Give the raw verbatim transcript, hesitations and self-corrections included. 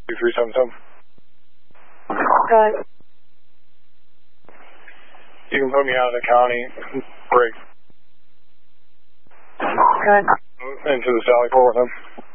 two three seven seven. Okay. You can put me out of the county. Break. Okay. Into the Sally Port with him.